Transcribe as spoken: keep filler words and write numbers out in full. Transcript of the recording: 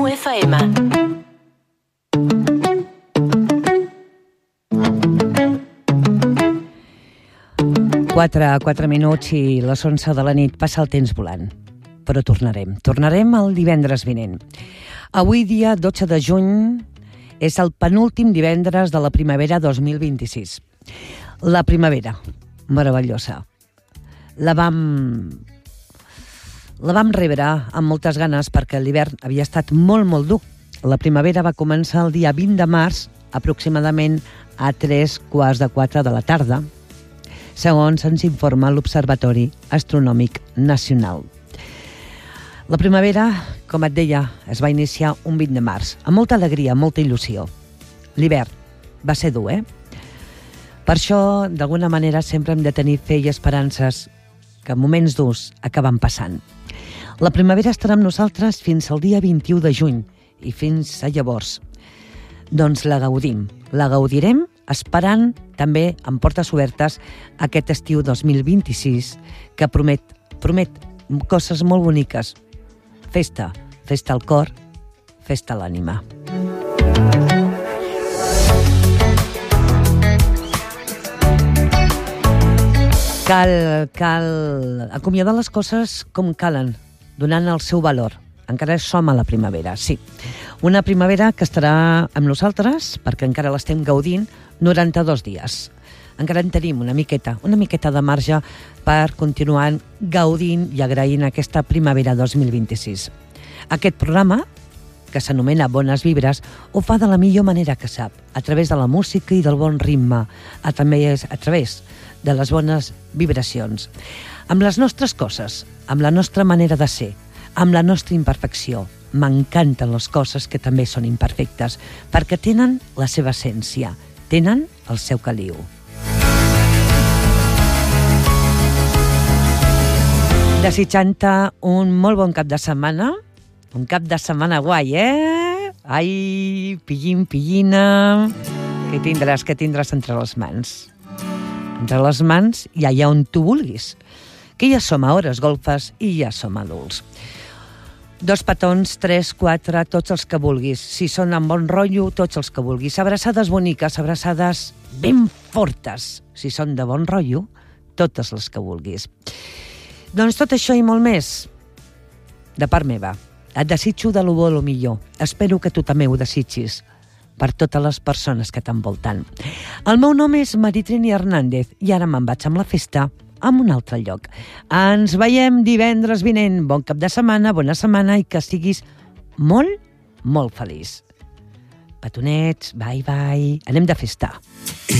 F M. Quatre, quatre minuts i les onze de la nit. Passa el temps volant. Però tornarem. Tornarem el divendres vinent. Avui, dia dotze de juny, és el penúltim divendres de la primavera dos mil vint-i-sis. La primavera, meravellosa. La vam... La vam rebre amb moltes ganes perquè l'hivern havia estat molt, molt dur. La primavera va començar el dia vint de març, aproximadament a tres quarts de quatre de la tarda, segons ens informa l'Observatori Astronòmic Nacional. La primavera, com et deia, es va iniciar un vint de març, amb molta alegria, molta il·lusió. L'hivern va ser dur, eh? Per això, d'alguna manera, sempre hem de tenir fe i esperances que moments durs acaben passant. La primavera estarà amb nosaltres fins al dia vint-i-u de juny i fins a llavors. Doncs la gaudim. La gaudirem esperant també amb portes obertes aquest estiu dos mil vint-i-sis que promet, promet coses molt boniques. Festa, festa al cor, festa a l'ànima. Cal, cal acomiadar les coses com calen, donant el seu valor. Encara som a la primavera, sí. Una primavera que estarà amb nosaltres, perquè encara l'estem gaudint, noranta-dos dies. Encara en tenim una miqueta, una miqueta de marge per continuar gaudint i agraint aquesta primavera dos mil vint-i-sis. Aquest programa, que s'anomena Bones Vibres, ho fa de la millor manera que sap, a través de la música i del bon ritme, a, també a través de les bones vibracions. Amb les nostres coses, amb la nostra manera de ser, amb la nostra imperfecció. M'encanten les coses que també són imperfectes, perquè tenen la seva essència, tenen el seu caliu. Desitjant-te un molt bon cap de setmana, un cap de setmana guai, eh? Ai, pillín, pillina, que tindràs, que tindràs entre les mans. Entre les mans i allà on tu vulguis, que ja som a hores golfes i ja som adults. Dos petons, tres, quatre, tots els que vulguis. Si són amb bon rotllo, tots els que vulguis. Abraçades boniques, abraçades ben fortes. Si són de bon rotllo, totes les que vulguis. Doncs tot això i molt més, de part meva. Et desitjo de lo bo lo millor. Espero que tu també ho desitgis per totes les persones que t'envolten. El meu nom és Maritrini Hernández i ara me'n vaig amb la festa a un altre lloc. Ens veiem divendres vinent. Bon cap de setmana, bona setmana i que siguis molt, molt feliç. Petonets, bye, bye. Anem de festa.